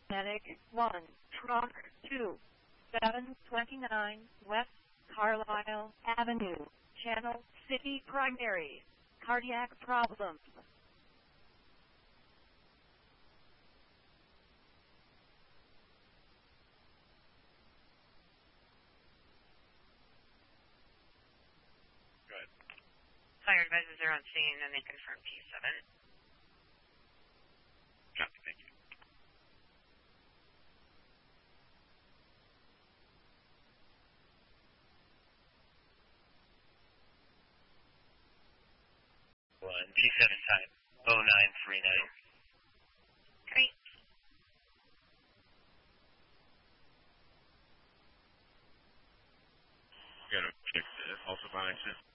Medic 1, Truck 2, 729 West Carlisle Avenue, Channel City Primary, cardiac problems. Good. Fire advisors are on scene and they confirm T7. Copy, thank you. T7 time, 0939. Great. Gotta check the also behind system.